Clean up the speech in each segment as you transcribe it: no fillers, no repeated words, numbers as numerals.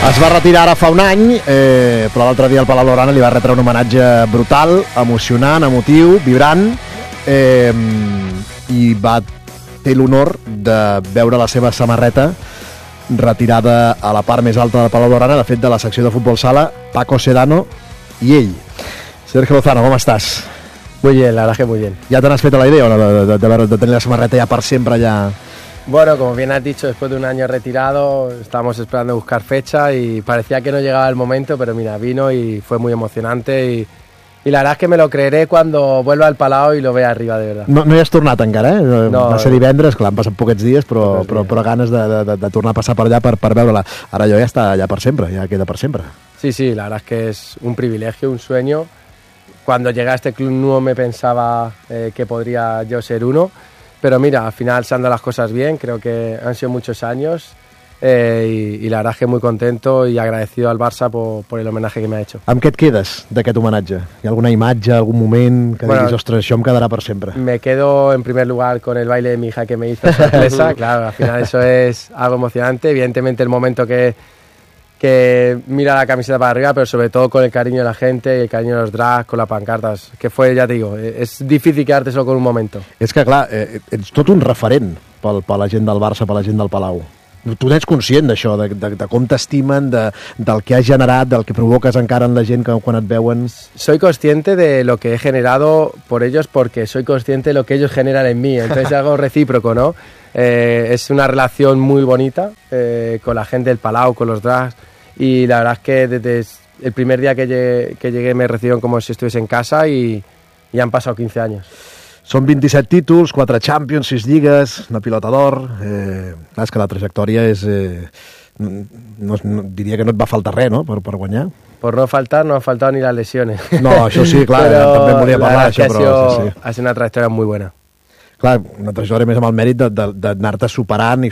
Es va retirar ara fa un any, però l'altre dia el Palau Blaugrana li va retre un homenatge brutal, emocionant, emotiu, vibrant, i va ter l'honor de veure la seva samarreta retirada a la part més alta del Palau Blaugrana, de fet de la secció de futbol sala, Paco Sedano i ell. Sergio Lozano, ¿cómo estás? Muy bien, la verdad es que muy bien. ¿Ya te has fet la idea o no, de tener la samarreta ya para siempre ya? Bueno, como bien has dicho, después de un año retirado, estábamos esperando buscar fecha y parecía que no llegaba el momento, pero mira, vino y fue muy emocionante y la verdad es que me lo creeré cuando vuelva al Palau y lo vea arriba, de verdad. No hi has tornat encara, eh? No, va ser divendres, clar, han passat poquets dies, però ganes de tornar a passar per allà per veure-la. Ara allò ja està allà per sempre, ja queda per sempre. Sí, la verdad es que es un privilegio, un sueño. Cuando llegué a este club no me pensaba que podría yo ser uno. Pero mira, al final se han dado las cosas bien, creo que han sido muchos años y la verdad es que muy contento y agradecido al Barça por el homenaje que me ha hecho. Amb què et quedes d'aquest homenatge? Hi ha alguna imatge, algun moment que diguis, ostres, això em quedarà per sempre? Me quedo en primer lugar con el baile de mi hija que me hizo sorpresa, claro, al final eso es algo emocionante, evidentemente el momento que mira la camiseta para arriba, pero sobre todo con el cariño de la gente, el cariño de los drags, con las pancartas, que fue, ya te digo, es difícil quedarte solo con un momento. És que, clar, ets tot un referent per la gent del Barça, per la gent del Palau. Tu n'ets conscient d'això, de com t'estimen, del que has generat, del que provoques encara en la gent quan et veuen? Soy consciente de lo que he generado por ellos porque soy consciente de lo que ellos generan en mí, entonces es algo recíproco, ¿no? Es una relación muy bonita con la gente del Palau, con los drags, y la verdad es que desde el primer día que llegué me recibieron como si estuviese en casa y han pasado 15 años. Són 27 títols, 4 Champions, 6 lligues, una pilota d'or. És que la trajectòria és... diria que no et va faltar res, no?, per guanyar. Por no faltar, no han faltado ni las lesiones. No, això sí, clar, també volia parlar d'això, però... Ha sido una trayectoria muy buena. Clar, una trajectòria més amb el mèrit d'anar-te superant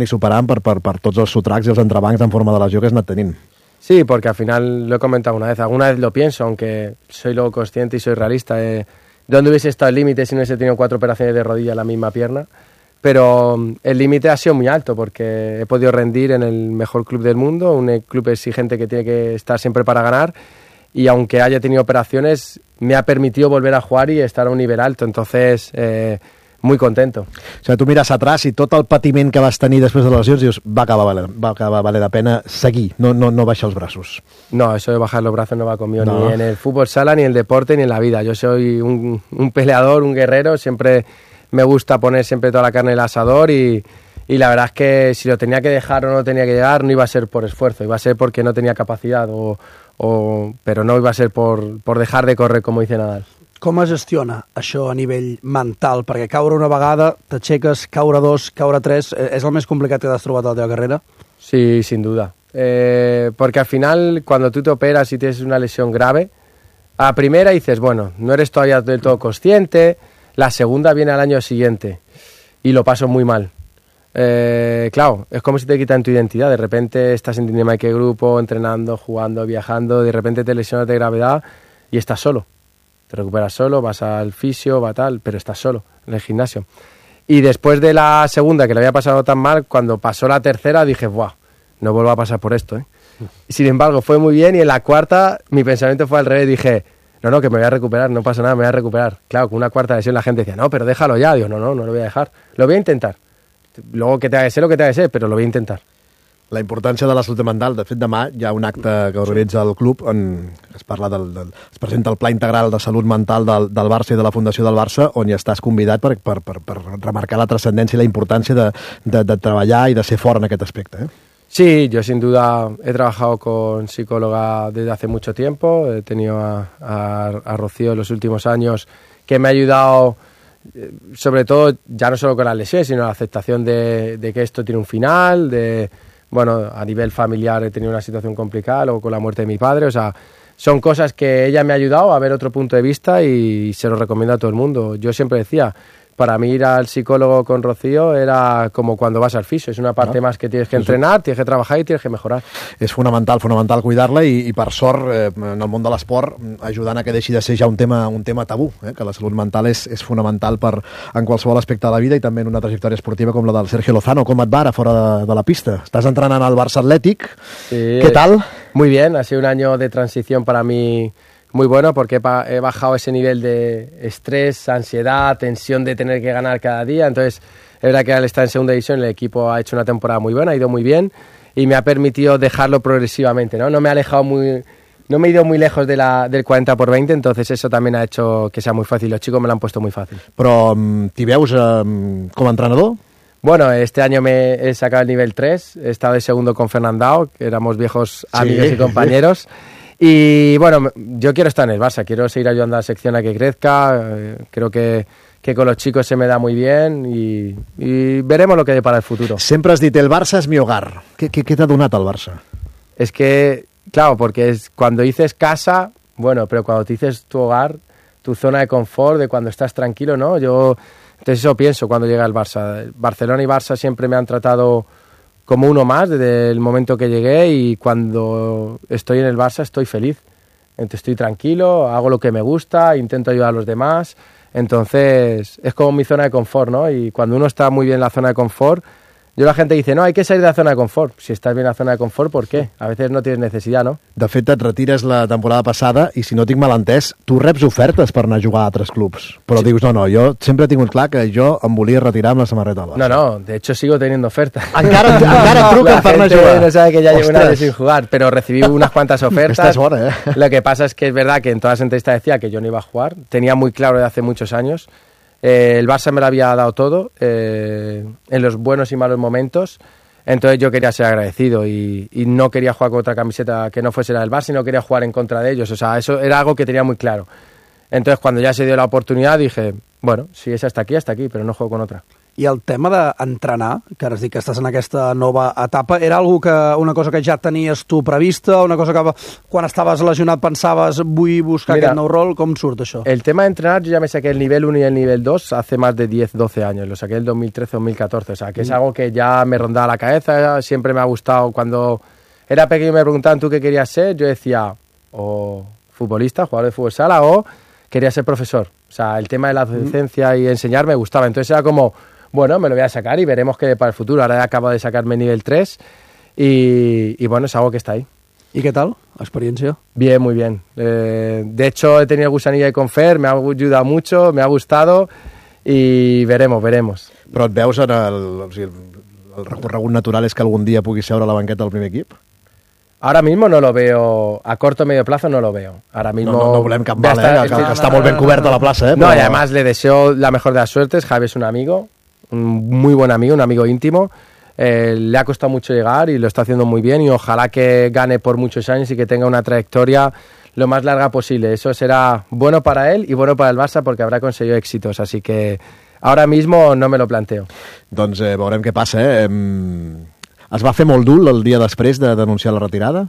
per tots els sotracs i els entrebancs en forma de lesió que has anat tenint. Sí, porque al final lo he comentado alguna vez lo pienso, aunque soy luego consciente y soy realista. ¿Dónde hubiese estado el límite si no hubiese tenido 4 operaciones de rodilla en la misma pierna? Pero el límite ha sido muy alto porque he podido rendir en el mejor club del mundo, un club exigente que tiene que estar siempre para ganar, y aunque haya tenido operaciones me ha permitido volver a jugar y estar a un nivel alto, entonces muy contento. O sigui, tu mires atrás i tot el patiment que vas tenir després de les lesions dius, va acabar valer la pena seguir, no baixar els braços. No, eso de bajar los brazos no va conmigo, ni en el fútbol sala, ni en el deporte, ni en la vida. Yo soy un peleador, un guerrero, siempre me gusta poner siempre toda la carne en el asador y la verdad es que si lo tenía que dejar o no tenía que llegar, no iba a ser por esfuerzo, iba a ser porque no tenía capacidad, pero no iba a ser por dejar de correr, como dice Nadal. Com es gestiona això a nivell mental? Perquè caure una vegada, t'aixeques, caure 2, caure 3, és el més complicat que t'has trobat a la teva carrera? Sí, sin duda. Porque al final, cuando tú te operas y tienes una lesión grave, a la primera dices, bueno, no eres todavía del todo consciente, la segunda viene al año siguiente y lo paso muy mal. Claro, es como si te quitan tu identidad, de repente estás en Dinamarca grupo, entrenando, jugando, viajando, de repente te lesionas de gravedad y estás solo. Te recuperas solo, vas al fisio, va tal, pero estás solo en el gimnasio. Y después de la segunda, que le había pasado tan mal, cuando pasó la tercera dije, ¡buah! No vuelvo a pasar por esto, ¿eh? Y sin embargo, fue muy bien y en la cuarta mi pensamiento fue al revés, dije, no, que me voy a recuperar, no pasa nada, me voy a recuperar. Claro, con una cuarta lesión la gente decía, no, pero déjalo ya. Digo, no lo voy a dejar, lo voy a intentar. Luego que te haga ser lo que te haga ser, pero lo voy a intentar. La importància de la salut mental. De fet, demà hi ha un acte que organitza el club on es parla es presenta el Pla Integral de Salut Mental del Barça i de la Fundació del Barça, on hi estàs convidat per remarcar la trascendència i la importància de treballar i de ser fort en aquest aspecte. Sí, yo sin duda he trabajado con psicóloga desde hace mucho tiempo, he tenido a Rocío en los últimos años que me ha ayudado sobre todo, ya no solo con las lesiones, sino la aceptación de que esto tiene un final, bueno, a nivel familiar he tenido una situación complicada, luego con la muerte de mi padre, o sea, son cosas que ella me ha ayudado a ver otro punto de vista y se lo recomiendo a todo el mundo. Yo siempre decía, para mí ir al psicólogo con Rocío era como cuando vas al fisio, és una part més que tienes que entrenar, tienes que trabajar i tienes que mejorar. És fonamental cuidar-la i per sort, en el món de l'esport, ajudant a que deixi de ser ja un tema tabú, que la salut mental és fonamental en qualsevol aspecte de la vida i també en una trajectòria esportiva com la del Sergio Lozano. Com et va ara fora de la pista? Estàs entrenant al Barça Athletic. Sí, ¿Qué tal? Muy bien, ha sido un año de transición para mí muy bueno porque he bajado ese nivel de estrés, ansiedad, tensión de tener que ganar cada día. Entonces, es verdad que al estar en segunda división el equipo ha hecho una temporada muy buena, ha ido muy bien y me ha permitido dejarlo progresivamente, ¿no? No me he ido muy lejos del 40/20, entonces eso también ha hecho que sea muy fácil. Los chicos me lo han puesto muy fácil. Però t'hi veus com a entrenador? Bueno, este año me he sacado el nivel 3, he estado de segundo con Fernandao, que éramos viejos amigos y compañeros. Y bueno, yo quiero estar en el Barça, quiero seguir ayudando a la sección a que crezca, creo que con los chicos se me da muy bien y veremos lo que depara el futuro. Sempre has dit, el Barça es mi hogar. Què t'ha donat el Barça? Es que, claro, porque cuando dices casa, bueno, pero cuando te dices tu hogar, tu zona de confort, de cuando estás tranquilo, ¿no? Entonces eso pienso cuando llega el Barça. Barcelona y Barça siempre me han tratado como uno más desde el momento que llegué y cuando estoy en el Barça estoy feliz. Entonces estoy tranquilo, hago lo que me gusta, intento ayudar a los demás. Entonces es como mi zona de confort, ¿no? Y cuando uno está muy bien en la zona de confort, la gente dice, no, hay que salir de la zona de confort. Si estás bien en la zona de confort, ¿por qué? A veces no tienes necesidad, ¿no? De fet, et retires la temporada passada i, si no tinc mal entès, tu reps ofertes per anar a jugar a altres clubs. Però dius, no, jo sempre he tingut clar que jo em volia retirar amb la samarreta del Barça. No, de hecho sigo teniendo ofertas. Encara truquen per anar a jugar. No sabe que ya llevo un año sin jugar, pero recibí unas cuantas ofertas. Esta es buena, ¿eh? Lo que pasa es que es verdad que en todas las entrevistas decía que yo no iba a jugar. Tenía muy claro de hace muchos años. El Barça me lo había dado todo, en los buenos y malos momentos. Entonces yo quería ser agradecido y no quería jugar con otra camiseta que no fuese la del Barça, sino quería jugar en contra de ellos. O sea, eso era algo que tenía muy claro. Entonces cuando ya se dio la oportunidad dije, bueno, si es hasta aquí, pero no juego con otra. I el tema d'entrenar, que ara has dit que estàs en aquesta nova etapa, era una cosa que ja tenies tu prevista, una cosa que quan estaves lesionat pensaves vull buscar aquest nou rol? Com surt això? El tema de entrenar, yo ya me saqué el nivel 1 y el nivel 2 hace más de 10-12 años, lo saqué en el 2013-2014, o sea, que es algo que ya me rondaba la cabeza, siempre me ha gustado. Cuando era pequeño me preguntaban tú qué querías ser, yo decía o futbolista, jugador de fútbol sala, o quería ser profesor. O sea, el tema de la docencia y enseñar me gustaba, entonces era como, bueno, me lo voy a sacar y veremos qué para el futuro. Ahora acabo de sacarme nivel 3 y bueno, es algo que está ahí. ¿Y qué tal? ¿Experiencia? Bien, muy bien. De hecho, he tenido gusanilla de Confer, me ha ayudado mucho, me ha gustado y veremos. Però et veus en el recorregut natural és que algun dia puguis seure a la banqueta del primer equip? Ahora mismo no lo veo, a corto o medio plazo no lo veo. Ahora mismo no volem cap mal, que està molt ben coberta la plaça. No, y además le deseo la mejor de las suertes. Javi es un amigo, un muy buen amigo, un amigo íntimo. Le ha costado mucho llegar y lo está haciendo muy bien y ojalá que gane por muchos años y que tenga una trayectoria lo más larga posible. Eso será bueno para él y bueno para el Barça porque habrá conseguido éxitos. Así que ahora mismo no me lo planteo. Doncs veurem què passa, Es va fer molt dur el dia després de denunciar la retirada?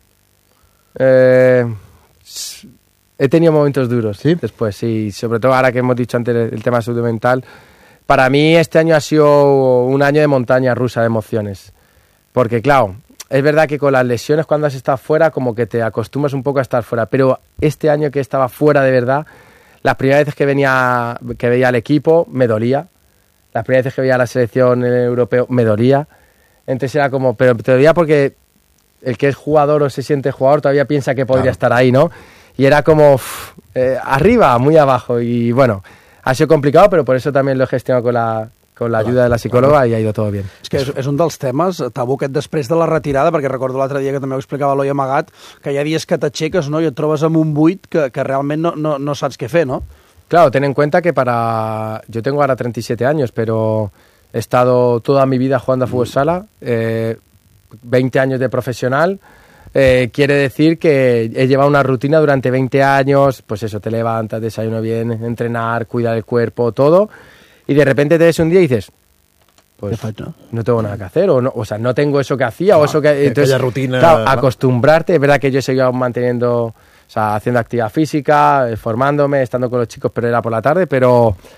He tenido momentos duros. ¿Sí? Después, sí. Sobre todo ahora que hemos dicho antes el tema de salud mental. Para mí este año ha sido un año de montaña rusa de emociones. Porque claro, es verdad que con las lesiones cuando has estado fuera como que te acostumbras un poco a estar fuera. Pero este año que estaba fuera de verdad, las primeras veces que veía al equipo me dolía. Las primeras veces que veía a la selección europea me dolía. Entonces era como, pero te dolía porque el que es jugador o se siente jugador todavía piensa que podría estar ahí, ¿no? Y era como arriba, muy abajo. Y bueno, ha sido complicado, pero por eso también lo he gestionado con la ayuda de la psicòloga i ha ido todo bien. És que és un dels temes tabú aquest després de la retirada, perquè recordo l'altre dia que també ho explicava l'Oi Amagat, que hi ha dies que t'aixeques, no?, i et trobes amb un buit que realment no saps què fer, no? Claro, ten en cuenta que yo tengo ahora 37 años, pero he estado toda mi vida jugando a fútbol sala, 20 años de profesional. Quiere decir que he llevado una rutina durante 20 años, pues eso, te levantas, desayuno bien, entrenar, cuidar el cuerpo, todo, y de repente te ves un día y dices, pues no tengo nada que hacer, o sea, no tengo eso que hacía, o eso que... Entonces, rutina, claro, acostumbrarte, es verdad que yo he seguido manteniendo, o sea, haciendo actividad física, formándome, estando con los chicos, pero era por la tarde, pero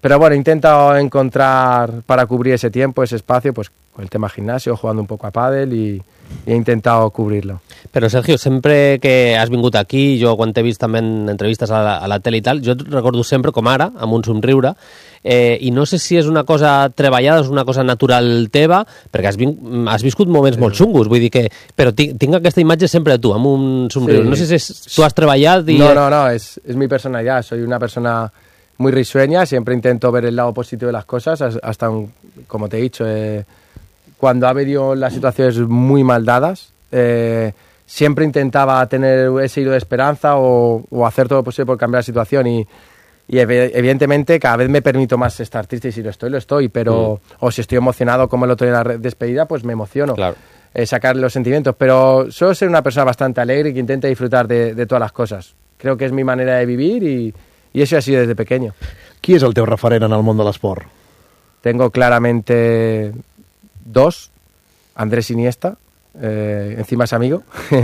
Pero bueno, he intentado encontrar para cubrir ese tiempo, ese espacio, pues con el tema gimnasio, jugando un poco a pádel y he intentado cubrirlo. Però, Sergio, sempre que has vingut aquí, jo quan t'he vist també en entrevistes a la tele i tal, jo et recordo sempre com ara, amb un somriure, i no sé si és una cosa treballada, és una cosa natural teva, perquè has viscut moments molt xungos, vull dir que... Però tinc aquesta imatge sempre de tu, amb un somriure. Sí. No sé si tu has treballat i... No, es mi personalidad. Soy una persona muy risueña, siempre intento ver el lado positivo de las cosas, hasta, como te he dicho, cuando ha habido las situaciones muy mal dadas, siempre intentaba tener ese hilo de esperanza o hacer todo lo posible por cambiar la situación y evidentemente cada vez me permito más estar triste y si lo estoy, pero o si estoy emocionado como el otro día en la despedida, pues me emociono. Claro. Sacar los sentimientos, pero suelo ser una persona bastante alegre y que intenta disfrutar de todas las cosas. Creo que es mi manera de vivir y eso ha sido desde pequeño. Qui és el teu referent en el món de l'esport? Tengo claramente dos. Andrés Iniesta, encima es amigo,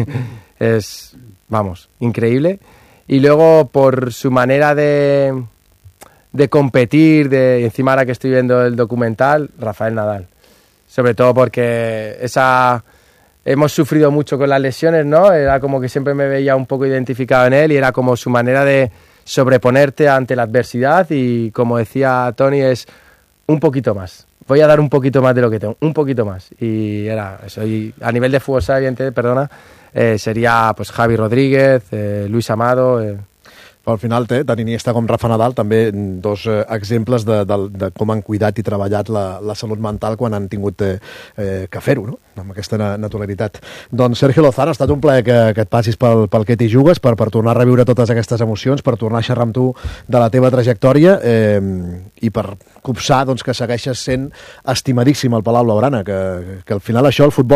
es, vamos, increíble. Y luego por su manera de competir, encima ahora que estoy viendo el documental, Rafael Nadal. Sobre todo porque hemos sufrido mucho con las lesiones, ¿no? Era como que siempre me veía un poco identificado en él y era como su manera de sobreponerte ante la adversidad y como decía Tony, es un poquito más. Voy a dar un poquito más de lo que tengo, un poquito más. Y era eso. Y a nivel de fútbol sala, evidentemente, sería pues Javi Rodríguez, Luis Amado... Al final té, tant Iniesta com Rafa Nadal, també dos exemples de com han cuidat i treballat la salut mental quan han tingut que fer-ho, no? Amb aquesta naturalitat. Doncs Sergio Lozano, ha estat un plaer que et passis pel que t'hi jugues, per tornar a reviure totes aquestes emocions, per tornar a xerrar amb tu de la teva trajectòria i per copsar doncs, que segueixes sent estimadíssim al Palau Blaugrana, que al final això, el futbol